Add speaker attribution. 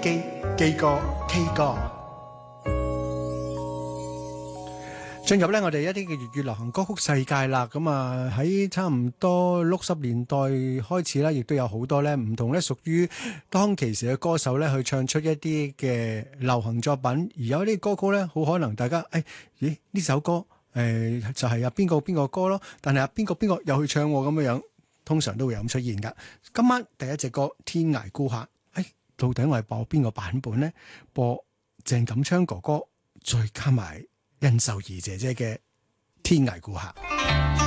Speaker 1: 基基哥 K 歌。進入咧我哋一啲嘅粵語流行歌曲世界啦，咁啊喺差唔多60年代開始啦，亦都有好多咧唔同咧屬於當其時嘅歌手咧去唱出一啲嘅流行作品，而有啲歌曲咧好可能大家咦呢首歌就係邊個歌咯，但係邊個又去唱咁樣，通常都會有咁出現噶。今晚第一隻歌《天涯孤客》，到底我係播邊個版本呢？播鄭錦昌哥哥再加埋甄秀儀姐姐嘅《天涯孤客》。